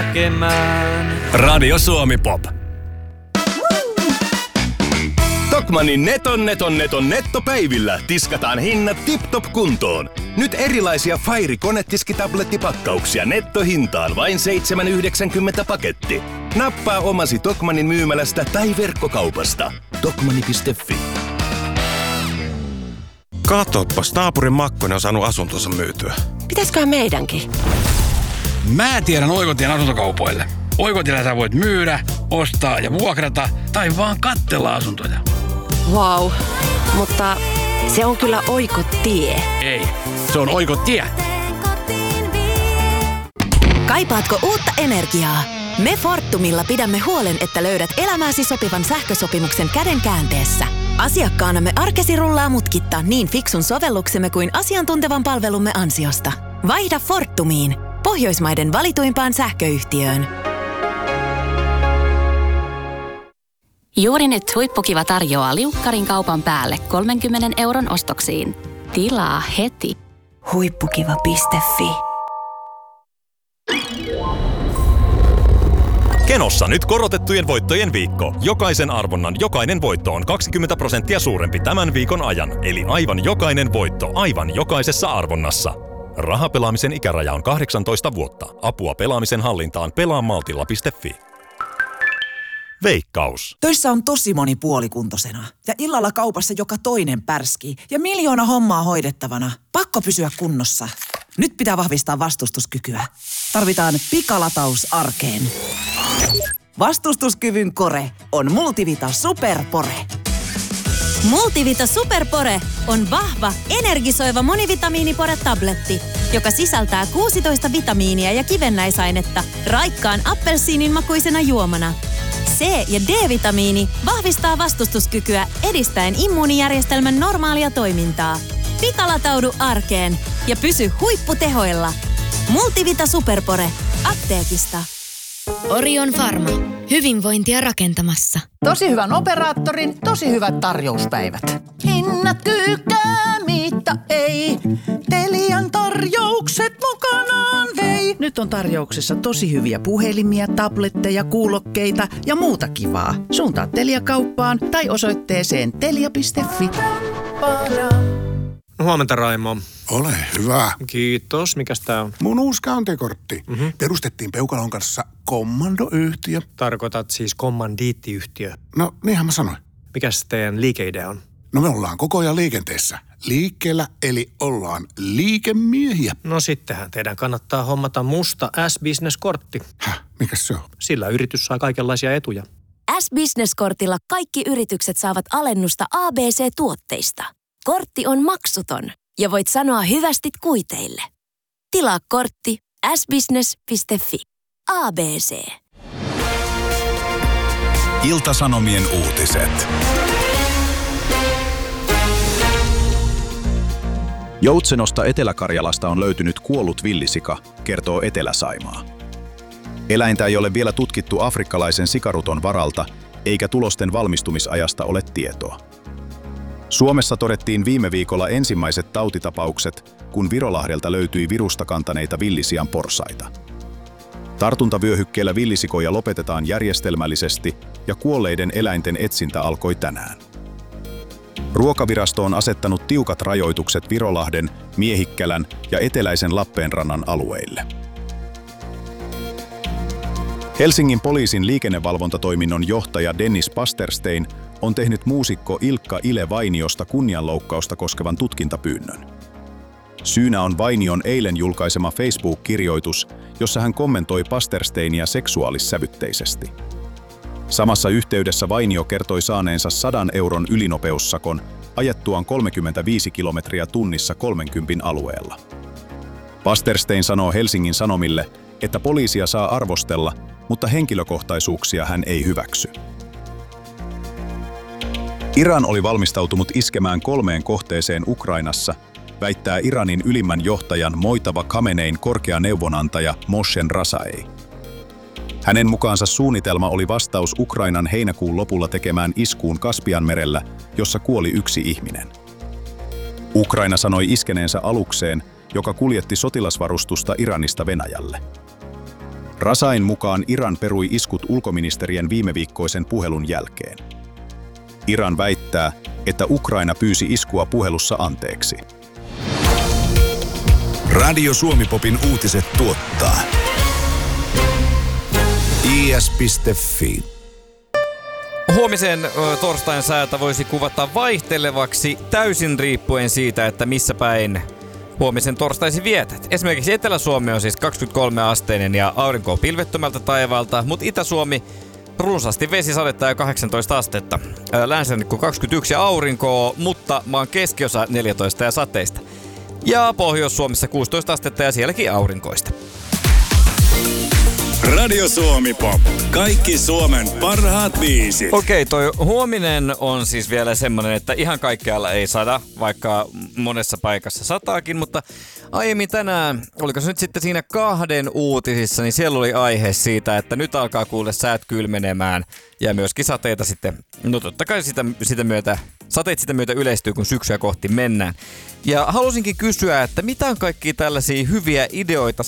tekemään. Radio Suomi Pop. Tokmannin nettopäivillä tiskataan hinnat tip-top kuntoon. Nyt erilaisia Fairy konetiskitablettipakkauksia nettohintaan vain 7,90 paketti. Nappaa omasi Tokmannin myymälästä tai verkkokaupasta. Tokmanni.fi. Katoppas, naapurin Makkonen on saanut asuntonsa myytyä. Pitäisköhän meidänkin? Mä tiedän Oikotien asuntokaupoille. Oikotiellä sä voit myydä, ostaa ja vuokrata tai vaan katsella asuntoja. Vau, mutta se on kyllä Oikotie. Ei, se on Oikotie. Kaipaatko uutta energiaa? Me Fortumilla pidämme huolen, että löydät elämääsi sopivan sähkösopimuksen käden käänteessä. Asiakkaanamme arkesi rullaa mutkitta niin fiksun sovelluksemme kuin asiantuntevan palvelumme ansiosta. Vaihda Fortumiin, Pohjoismaiden valituimpaan sähköyhtiöön. Juuri nyt Huippukiva tarjoaa liukkarin kaupan päälle 30 € ostoksiin. Tilaa heti. Huippukiva.fi. Kenossa nyt korotettujen voittojen viikko. Jokaisen arvonnan jokainen voitto on 20% suurempi tämän viikon ajan. Eli aivan jokainen voitto aivan jokaisessa arvonnassa. Rahapelaamisen ikäraja on 18 vuotta. Apua pelaamisen hallintaan pelaamaltilla.fi. Veikkaus. Töissä on tosi moni puolikuntoisena. Ja illalla kaupassa joka toinen pärskii. Ja 1 miljoona hommaa hoidettavana. Pakko pysyä kunnossa. Nyt pitää vahvistaa vastustuskykyä. Tarvitaan pikalataus arkeen. Vastustuskyvyn kore on Multivita Superpore. Multivita Superpore on vahva, energisoiva monivitamiinipore-tabletti, joka sisältää 16 vitamiinia ja kivennäisainetta raikkaan appelsiinin makuisena juomana. C- ja D-vitamiini vahvistaa vastustuskykyä edistäen immuunijärjestelmän normaalia toimintaa. Pikalataudu arkeen ja pysy huipputehoilla. Multivita Superpore apteekista. Orion Pharma. Hyvinvointia rakentamassa. Tosi hyvän operaattorin, tosi hyvät tarjouspäivät. Hinnat kyykää, mitä ei. Telian tarjoukset mukanaan vei. Nyt on tarjouksessa tosi hyviä puhelimia, tabletteja, kuulokkeita ja muuta kivaa. Suuntaa Telia-kauppaan tai osoitteeseen telia.fi. Huomenta, Raimo. Ole hyvä. Kiitos. Mikäs tää on? Mun uusi kantekortti. Perustettiin Peukalon kanssa kommandoyhtiö. Tarkoitat siis kommandiittiyhtiö. No, niinhän mä sanoin. Mikäs teidän liikeidea on? No me ollaan koko ajan liikenteessä. Liikkeellä, eli ollaan liikemiehiä. No sittenhän teidän kannattaa hommata musta S-Business-kortti. Häh? Mikäs se on? Sillä yritys saa kaikenlaisia etuja. S-Business-kortilla kaikki yritykset saavat alennusta ABC-tuotteista. Kortti on maksuton ja voit sanoa hyvästit kuiteille. Tilaa kortti sbusiness.fi. ABC. Ilta-Sanomien uutiset. Joutsenosta Etelä-Karjalasta on löytynyt kuollut villisika, kertoo Etelä-Saimaa. Eläintä ei ole vielä tutkittu afrikkalaisen sikaruton varalta, eikä tulosten valmistumisajasta ole tietoa. Suomessa todettiin viime viikolla ensimmäiset tautitapaukset, kun Virolahdelta löytyi virusta kantaneita villisian porsaita. Tartuntavyöhykkeellä villisikoja lopetetaan järjestelmällisesti ja kuolleiden eläinten etsintä alkoi tänään. Ruokavirasto on asettanut tiukat rajoitukset Virolahden, Miehikkälän ja eteläisen Lappeenrannan alueille. Helsingin poliisin liikennevalvontatoiminnon johtaja Dennis Pasterstein on tehnyt muusikko Ilkka Ile Vainiosta kunnianloukkausta koskevan tutkintapyynnön. Syynä on Vainion eilen julkaisema Facebook-kirjoitus, jossa hän kommentoi Pastersteinia seksuaalissävytteisesti. Samassa yhteydessä Vainio kertoi saaneensa 100 € ylinopeussakon ajettuaan 35 kilometriä tunnissa 30 alueella. Pasterstein sanoo Helsingin Sanomille, että poliisia saa arvostella, mutta henkilökohtaisuuksia hän ei hyväksy. Iran oli valmistautunut iskemään 3 kohteeseen Ukrainassa, väittää Iranin ylimmän johtajan Mojtaba Khamenein korkea neuvonantaja Mohsen Razai. Hänen mukaansa suunnitelma oli vastaus Ukrainan heinäkuun lopulla tekemään iskuun Kaspianmerellä, jossa kuoli 1 ihminen. Ukraina sanoi iskeneensä alukseen, joka kuljetti sotilasvarustusta Iranista Venäjälle. Rasain mukaan Iran perui iskut ulkoministerien viimeviikkoisen puhelun jälkeen. Iran väittää, että Ukraina pyysi iskua puhelussa anteeksi. Radio Suomi-popin uutiset tuottaa is.fi. Huomisen torstain säätä voisi kuvata vaihtelevaksi täysin riippuen siitä, että missä päin huomisen torstaisi vietät. Esimerkiksi Etelä-Suomi on siis 23 asteinen ja aurinko on pilvettömältä taivaalta, mutta Itä-Suomi runsaasti vesisadetta ja 18 astetta. Länsirannikko 21 ja aurinkoa, mutta maan keskiosa 14 ja sateista. Ja Pohjois-Suomessa 16 astetta ja sielläkin aurinkoista. Radio Suomi-pop. Kaikki Suomen parhaat biisit. Okei, toi huominen on siis vielä semmonen, että ihan kaikkialla ei sada, vaikka monessa paikassa sataakin, mutta aiemmin tänään, oliko se nyt sitten siinä 2 uutisissa, niin siellä oli aihe siitä, että nyt alkaa kuule säät kylmenemään ja myöskin sateita sitten, no totta kai sateet sitä myötä yleistyy, kun syksyä kohti mennään. Ja halusinkin kysyä, että mitä on kaikkia tällaisia hyviä ideoita